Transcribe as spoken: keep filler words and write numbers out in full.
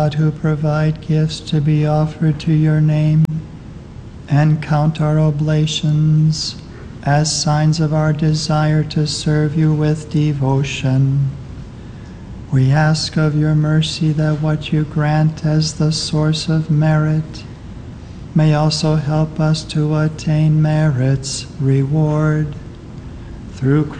God, who provide gifts to be offered to your name, and count our oblations as signs of our desire to serve you with devotion. We ask of your mercy that what you grant as the source of merit may also help us to attain merit's reward. Through